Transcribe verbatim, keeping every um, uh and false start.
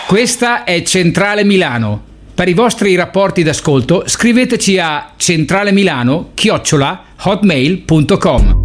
Questa è Centrale Milano. Per i vostri rapporti d'ascolto scriveteci a centralemilano chiocciola hotmail punto com.